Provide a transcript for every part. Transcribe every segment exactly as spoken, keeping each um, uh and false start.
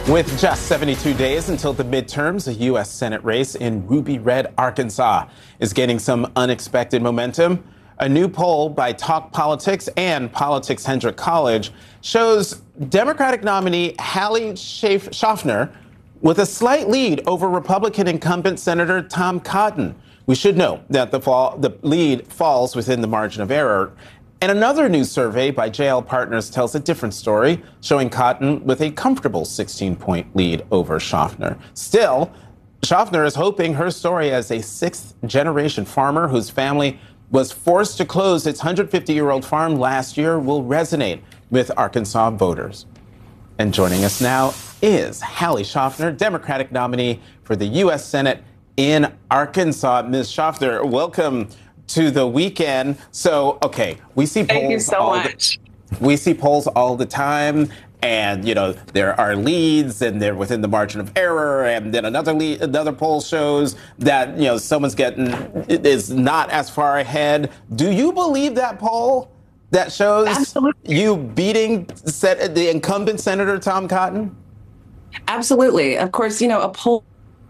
With just seventy-two days until the midterms, a U S Senate race in Ruby Red, Arkansas is gaining some unexpected momentum. A new poll by Talk Politics and Politics Hendrick College shows Democratic nominee Hallie Schaffner with a slight lead over Republican incumbent Senator Tom Cotton. We should note that the, fall, the lead falls within the margin of error. And another new survey by J L Partners tells a different story, showing Cotton with a comfortable sixteen-point lead over Schaffner. Still, Schaffner is hoping her story as a sixth-generation farmer whose family was forced to close its one hundred fifty-year-old farm last year will resonate with Arkansas voters. And joining us now is Hallie Schaffner, Democratic nominee for the U S Senate in Arkansas. Miz Schaffner, welcome to the weekend. So, okay, we see polls. Thank you so all much. The, we see polls all the time, and you know there are leads, and they're within the margin of error. And then another lead, another poll shows that you know someone's getting is not as far ahead. Do you believe that poll that shows Absolutely. you beating set, the incumbent Senator Tom Cotton? Absolutely. Of course, you know a poll.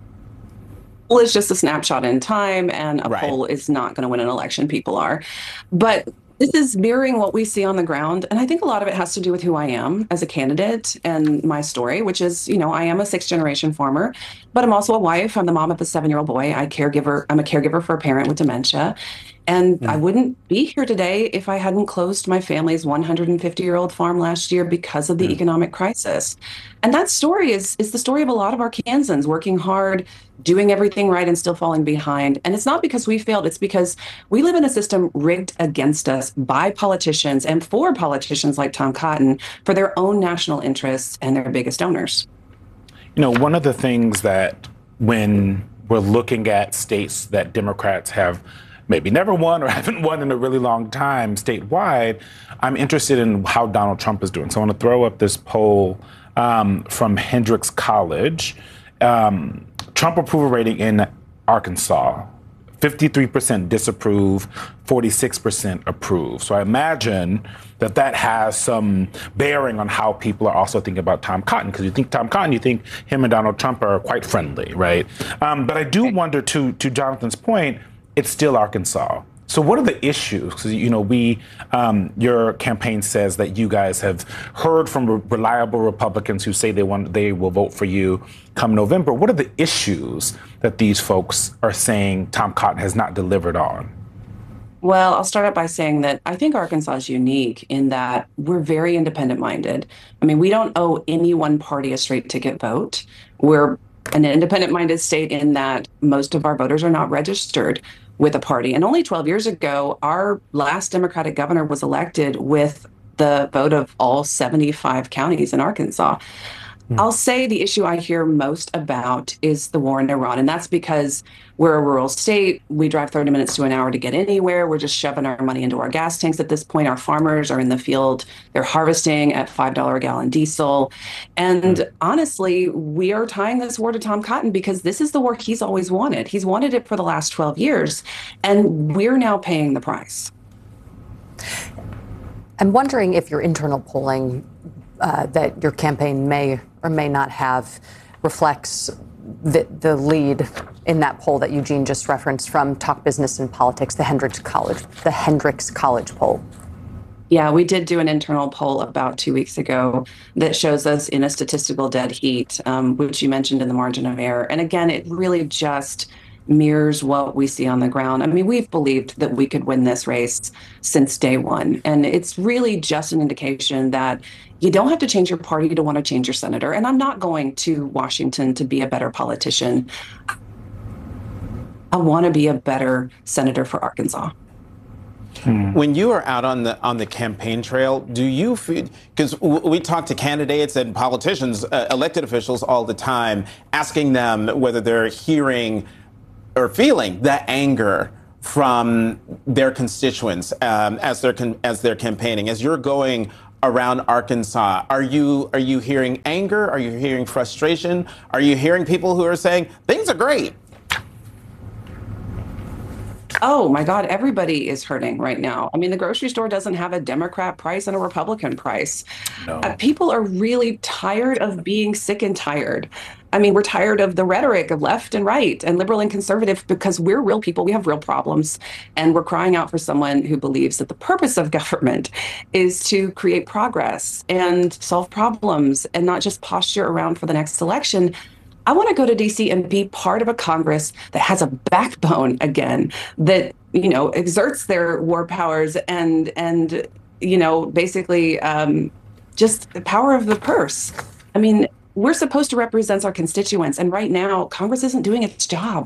poll is just a snapshot in time, and a right. poll is not going to win an election. People are. But this is mirroring what we see on the ground. And I think a lot of it has to do with who I am as a candidate and my story, which is, you know, I am a sixth generation farmer, but I'm also a wife. I'm the mom of a seven year old boy. I caregiver. I'm a caregiver for a parent with dementia. And mm. I wouldn't be here today if I hadn't closed my family's one hundred fifty year old farm last year because of the mm. economic crisis. And that story is, is the story of a lot of Arkansans working hard, doing everything right and still falling behind. And it's not because we failed. It's because we live in a system rigged against us by politicians and for politicians like Tom Cotton for their own national interests and their biggest donors. You know, one of the things that when we're looking at states that Democrats have maybe never won or haven't won in a really long time statewide, I'm interested in how Donald Trump is doing. So I want to throw up this poll um, from Hendricks College. Um, Trump approval rating in Arkansas, fifty-three percent disapprove, forty-six percent approve. So I imagine that that has some bearing on how people are also thinking about Tom Cotton, because you think Tom Cotton, you think him and Donald Trump are quite friendly, right? Um, but I do wonder, to, to Jonathan's point, it's still Arkansas. So what are the issues? Because, you know, we, um, your campaign says that you guys have heard from re- reliable Republicans who say they want, they will vote for you come November. What are the issues that these folks are saying Tom Cotton has not delivered on? Well, I'll start out by saying that I think Arkansas is unique in that we're very independent minded. I mean, we don't owe any one party a straight ticket vote. We're an independent minded state in that most of our voters are not registered with a party. And only twelve years ago, our last Democratic governor was elected with the vote of all seventy-five counties in Arkansas. Mm. I'll say the issue I hear most about is the war in Iran. And that's because we're a rural state. We drive thirty minutes to an hour to get anywhere. We're just shoving our money into our gas tanks at this point. Our farmers are in the field. They're harvesting at five dollars a gallon diesel. And mm. honestly, we are tying this war to Tom Cotton because this is the war he's always wanted. He's wanted it for the last twelve years. And we're now paying the price. I'm wondering if your internal polling uh, that your campaign may or may not have reflects the, the lead in that poll that Eugene just referenced from Talk Business and Politics, the Hendricks College, the Hendricks College poll. Yeah, we did do an internal poll about two weeks ago that shows us in a statistical dead heat, um, which you mentioned in the margin of error. And again, it really just mirrors what we see on the ground. I mean, we've believed that we could win this race since day one. And it's really just an indication that you don't have to change your party to want to change your senator. And I'm not going to Washington to be a better politician. I want to be a better senator for Arkansas. Hmm. When you are out on the on the campaign trail, do you feel, because w- we talk to candidates and politicians, uh, elected officials all the time, asking them whether they're hearing or feeling the anger from their constituents um, as they're con- as they're campaigning. As you're going around Arkansas, are you are you hearing anger? Are you hearing frustration? Are you hearing people who are saying things are great? Oh my God, everybody is hurting right now. I mean, the grocery store doesn't have a Democrat price and a Republican price. No. Uh, people are really tired of being sick and tired. I mean, we're tired of the rhetoric of left and right and liberal and conservative because we're real people. We have real problems. And we're crying out for someone who believes that the purpose of government is to create progress and solve problems and not just posture around for the next election. I want to go to D C and be part of a Congress that has a backbone again, that, you know, exerts their war powers and, and you know, basically um, just the power of the purse. I mean, we're supposed to represent our constituents, and right now, Congress isn't doing its job.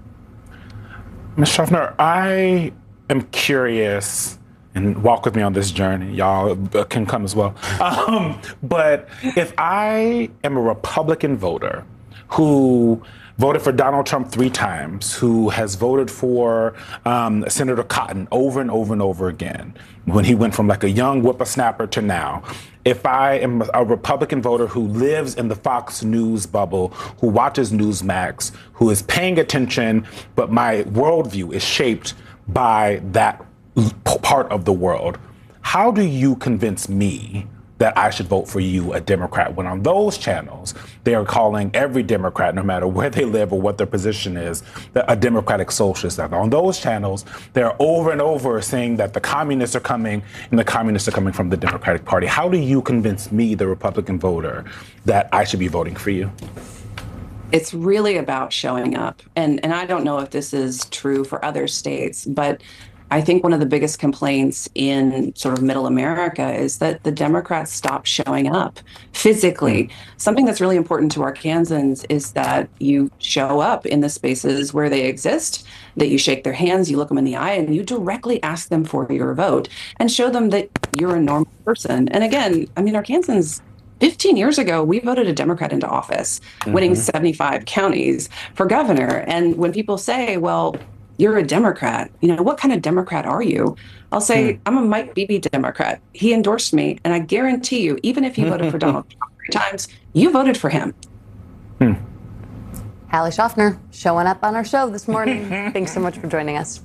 Miz Schaffner, I am curious, and walk with me on this journey. Y'all can come as well. Um, but if I am a Republican voter who voted for Donald Trump three times, who has voted for um, Senator Cotton over and over and over again, when he went from like a young whippersnapper to now. If I am a Republican voter who lives in the Fox News bubble, who watches Newsmax, who is paying attention, but my worldview is shaped by that part of the world, how do you convince me that I should vote for you, a Democrat, when on those channels, they are calling every Democrat, no matter where they live or what their position is, a Democratic socialist? On those channels, they're over and over saying that the communists are coming and the communists are coming from the Democratic Party. How do you convince me, the Republican voter, that I should be voting for you? It's really about showing up. And, and I don't know if this is true for other states, but I think one of the biggest complaints in sort of middle America is that the Democrats stop showing up physically. Something that's really important to Arkansans is that you show up in the spaces where they exist, that you shake their hands, you look them in the eye, and you directly ask them for your vote and show them that you're a normal person. And again, I mean, Arkansans, fifteen years ago, we voted a Democrat into office, mm-hmm. winning seventy-five counties for governor. And when people say, well, you're a Democrat, you know, what kind of Democrat are you? I'll say, hmm. I'm a Mike Beebe Democrat. He endorsed me. And I guarantee you, even if you voted for Donald Trump three times, you voted for him. Hmm. Hallie Schaffner showing up on our show this morning. Thanks so much for joining us.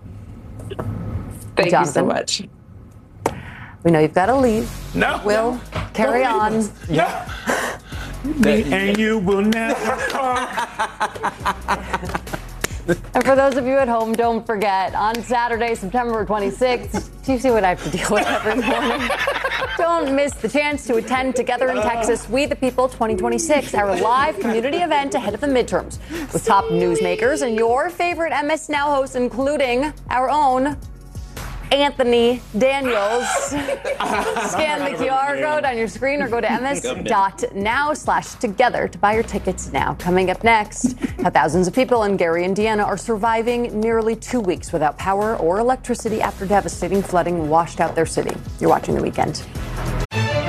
Thank Jonathan, you so much. We know you've got to leave. No. We'll no, carry no, on. Yeah. And you will never And for those of you at home, don't forget, on Saturday, September twenty-sixth, do you see what I have to deal with every morning? Don't miss the chance to attend Together in Texas, We the People twenty twenty-six, our live community event ahead of the midterms, with top newsmakers and your favorite M S Now hosts, including our own Anthony Daniels. Scan the Q R code on your screen or go to ms.now slash together to buy your tickets now. Coming up next, how thousands of people in Gary, Indiana are surviving nearly two weeks without power or electricity after devastating flooding washed out their city. You're watching The Weekend.